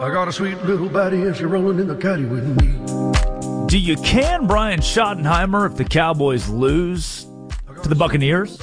I got a sweet little baddie and she's rolling in the caddy with me. Do you can Brian Schottenheimer if the Cowboys lose to the Buccaneers?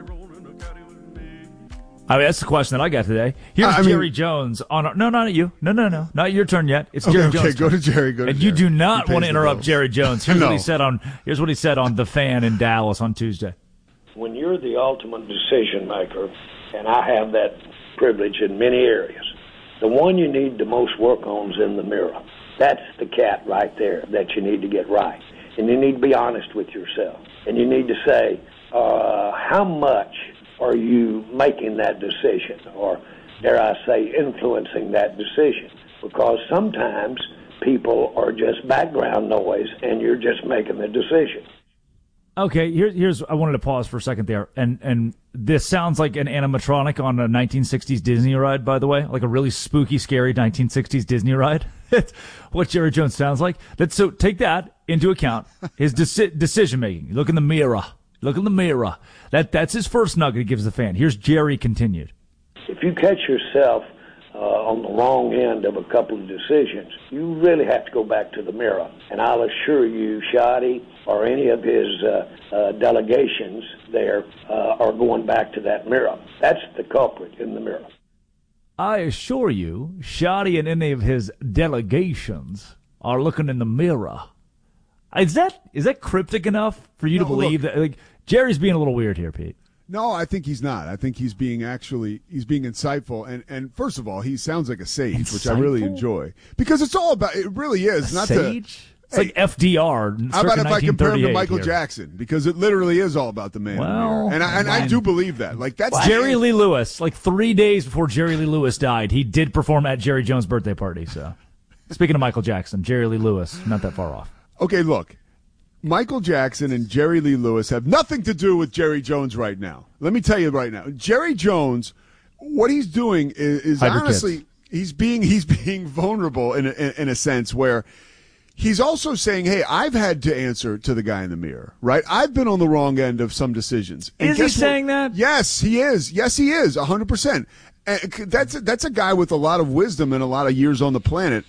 I mean, that's the question that I got today. Here's Jerry Jones on. No, not you. No, not your turn yet. It's Jerry Jones. Okay, go to Jerry. And you do not want to interrupt Jerry Jones. Here's what he said on. Here's what he said on The Fan in Dallas on Tuesday. When you're the ultimate decision maker, and I have that privilege in many areas, the one you need the most work on is in the mirror. That's the cat right there that you need to get right. And you need to be honest with yourself. And you need to say, how much are you making that decision? Or, dare I say, influencing that decision? Because sometimes people are just background noise and you're just making the decision. Okay, here's I wanted to pause for a second there, and this sounds like an animatronic on a 1960s Disney ride, by the way, like a really spooky, scary 1960s Disney ride. That's what Jerry Jones sounds like. So take that into account. His decision making. Look in the mirror. Look in the mirror. That's his first nugget he gives the Fan. Here's Jerry continued. If you catch yourself on the wrong end of a couple of decisions, you really have to go back to the mirror. And I'll assure you, Shotty or any of his delegations there are going back to that mirror. That's the culprit in the mirror. I assure you, Shotty and any of his delegations are looking in the mirror. Is that cryptic enough for you to believe that? Like, Jerry's being a little weird here, Pete. No, I think he's not. I think he's being insightful. And first of all, he sounds like a sage, which I really enjoy. Because it's all about, it really is. A sage? It's like FDR. How about if I compare him to Michael Jackson? Because it literally is all about the man. Well, and I do believe that. Like that's Jerry Lee Lewis. Like 3 days before Jerry Lee Lewis died, he did perform at Jerry Jones' birthday party. So, speaking of Michael Jackson, Jerry Lee Lewis, not that far off. Okay, look. Michael Jackson and Jerry Lee Lewis have nothing to do with Jerry Jones right now. Let me tell you right now. Jerry Jones, what he's doing is honestly, he's being vulnerable in a sense where he's also saying, hey, I've had to answer to the guy in the mirror, right? I've been on the wrong end of some decisions. And is he saying that? Yes, he is. Yes, he is, 100%. And that's a guy with a lot of wisdom and a lot of years on the planet.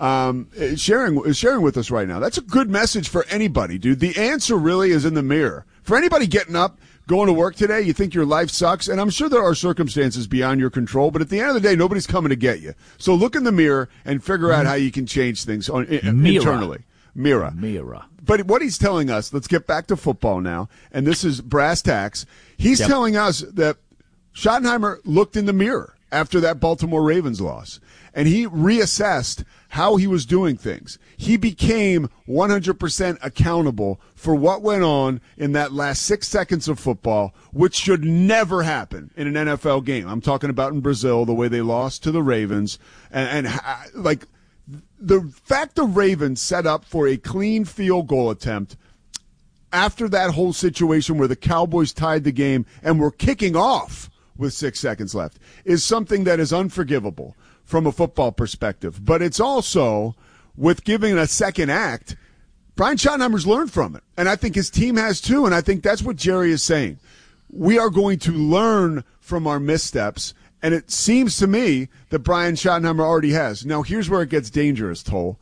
Sharing with us right now. That's a good message for anybody, dude. The answer really is in the mirror. For anybody getting up, going to work today, you think your life sucks, and I'm sure there are circumstances beyond your control, but at the end of the day, nobody's coming to get you. So look in the mirror and figure out how you can change things internally. Mirror. But what he's telling us, let's get back to football now, and this is brass tacks. He's telling us that Schottenheimer looked in the mirror after that Baltimore Ravens loss, and he reassessed how he was doing things. He became 100% accountable for what went on in that last 6 seconds of football, which should never happen in an NFL game. I'm talking about in Brazil, the way they lost to the Ravens, and like the fact the Ravens set up for a clean field goal attempt after that whole situation where the Cowboys tied the game and were kicking off with 6 seconds left is something that is unforgivable from a football perspective. But it's also, with giving a second act, Brian Schottenheimer's learned from it. And I think his team has too, and I think that's what Jerry is saying. We are going to learn from our missteps, and it seems to me that Brian Schottenheimer already has. Now, here's where it gets dangerous, Toll.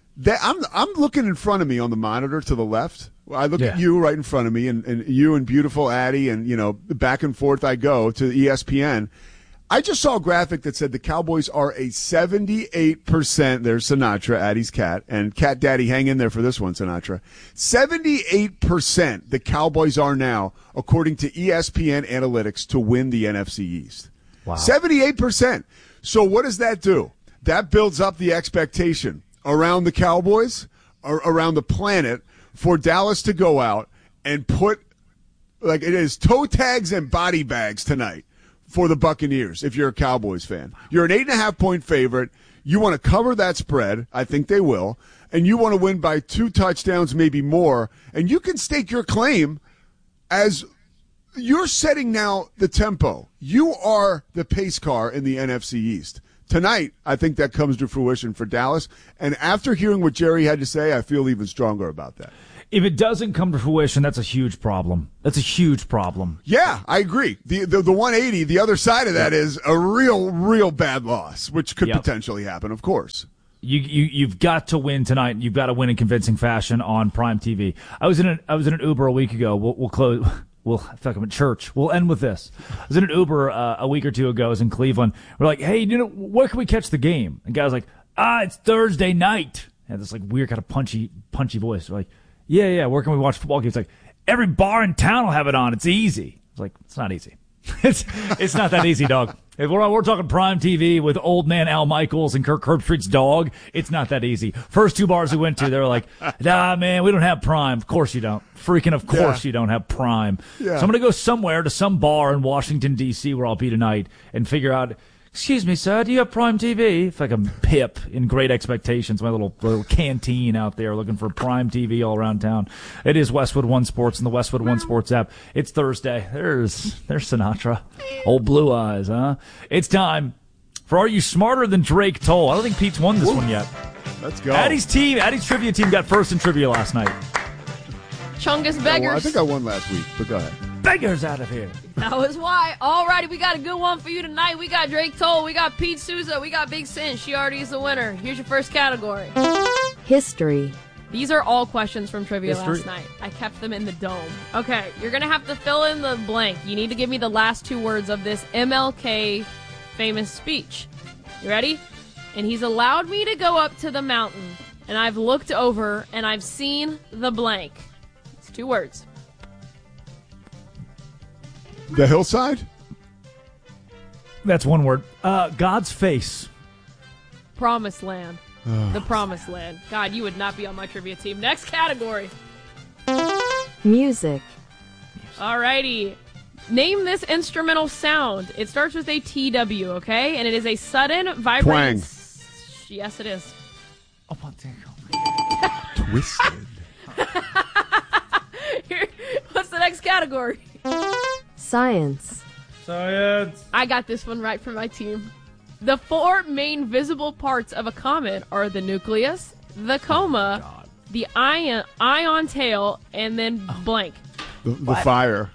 I'm looking in front of me on the monitor to the left. I look at you right in front of me, and you and beautiful Addie, and, back and forth I go to ESPN. I just saw a graphic that said the Cowboys are a 78%. There's Sinatra, Addie's cat, and Cat Daddy, hang in there for this one, Sinatra. 78% the Cowboys are now, according to ESPN analytics, to win the NFC East. Wow. 78%. So what does that do? That builds up the expectation around the Cowboys, or around the planet, for Dallas to go out and put, like it is, toe tags and body bags tonight for the Buccaneers. If you're a Cowboys fan, you're an 8.5-point favorite. You want to cover that spread. I think they will. And you want to win by 2 touchdowns, maybe more. And you can stake your claim as you're setting now the tempo. You are the pace car in the NFC East. Tonight, I think that comes to fruition for Dallas. And after hearing what Jerry had to say, I feel even stronger about that. If it doesn't come to fruition, that's a huge problem. That's a huge problem. Yeah, I agree. The 180, the other side of that is a real bad loss, which could potentially happen, of course. You've got to win tonight. You've got to win in convincing fashion on Prime TV. I was in an Uber a week ago. We'll close. I feel like I'm at church. We'll end with this. I was in an Uber a week or two ago. I was in Cleveland. We're like, hey, where can we catch the game? And guy's like, it's Thursday night. And this like weird kind of punchy voice. We're like, yeah. Where can we watch football games? Like, every bar in town will have it on. It's easy. I was like, it's not easy. It's not that easy, dog. If we're talking Prime TV with old man Al Michaels and Kirk Herbstreit's dog, it's not that easy. First two bars we went to, they were like, nah, man, we don't have Prime. Of course you don't. Freaking of course you don't have Prime. Yeah. So I'm going to go somewhere to some bar in Washington, D.C. where I'll be tonight and figure out, excuse me, sir, do you have Prime TV? It's like a Pip in Great Expectations, my little canteen out there looking for Prime TV all around town. It is Westwood One Sports and the Westwood One Sports app. It's Thursday. There's Sinatra. Old Blue Eyes, huh? It's time for Are You Smarter Than Drake Toll? I don't think Pete's won this one yet. Let's go. Addie's trivia team got first in trivia last night. Chungus Beggars. I think I won last week, but go ahead. Beggars out of here. That was why. Alrighty, we got a good one for you tonight. We got Drake Toll, we got Pete Souza, we got Big Sin. She already is the winner. Here's your first category. History. These are all questions from trivia last night. I kept them in the dome. Okay, you're going to have to fill in the blank. You need to give me the last two words of this MLK famous speech. You ready? And he's allowed me to go up to the mountain, and I've looked over, and I've seen the blank. It's two words. The hillside? That's one word. God's face. Promised land. The Promised Land. God, you would not be on my trivia team. Next category. Music. Alrighty. Name this instrumental sound. It starts with a TW, okay? And it is a sudden, vibrating... Twang. Yes, it is. Oh, my God. Twisted. What's the next category? Science. I got this one right for my team. The four main visible parts of a comet are the nucleus, the coma, the ion tail, and then blank. The fire.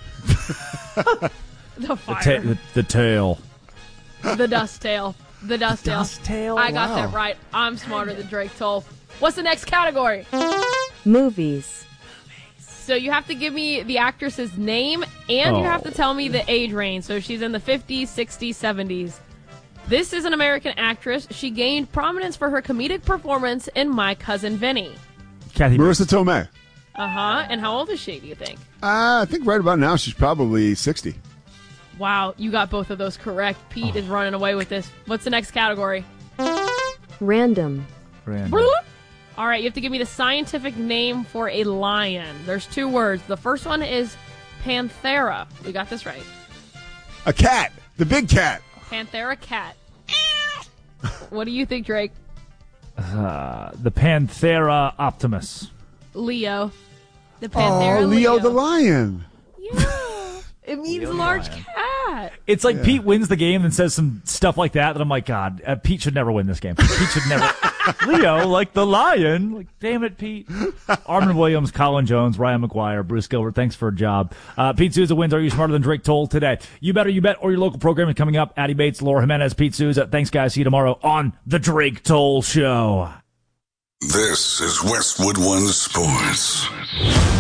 The fire. The tail. The dust tail. The dust tail. I got that right. I'm smarter than Drake Toll. What's the next category? Movies. So you have to give me the actress's name, and you have to tell me the age range. So she's in the 50s, 60s, 70s. This is an American actress. She gained prominence for her comedic performance in My Cousin Vinny. Kathy Marissa Tomei. Uh-huh. And how old is she, do you think? I think right about now she's probably 60. Wow, you got both of those correct. Pete is running away with this. What's the next category? Random. All right, you have to give me the scientific name for a lion. There's two words. The first one is Panthera. We got this right. A cat. The big cat. Panthera cat. What do you think, Drake? The Panthera Optimus. Leo. The Panthera Leo the lion. Yeah. It means large cat. It's like Pete wins the game and says some stuff like that I'm like, God, Pete should never win this game. Pete should never. Leo, like the lion. Like, damn it, Pete. Armin Williams, Colin Jones, Ryan McGuire, Bruce Gilbert, thanks for a job. Pete Souza wins Are You Smarter Than Drake Toll today. You Better You Bet or your local programming coming up. Addie Bates, Laura Jimenez, Pete Souza. Thanks, guys. See you tomorrow on The Drake Toll Show. This is Westwood One Sports.